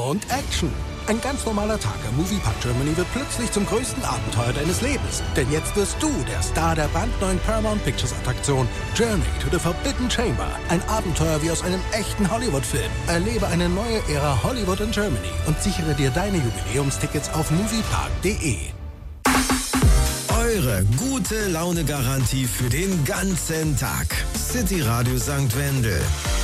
und Action. Ein ganz normaler Tag im Moviepark Germany wird plötzlich zum größten Abenteuer deines Lebens. Denn jetzt wirst du der Star der brandneuen Paramount Pictures Attraktion Journey to the Forbidden Chamber. Ein Abenteuer wie aus einem echten Hollywood-Film. Erlebe eine neue Ära Hollywood in Germany und sichere dir deine Jubiläumstickets auf moviepark.de. Eure gute Laune-Garantie für den ganzen Tag. City Radio St. Wendel.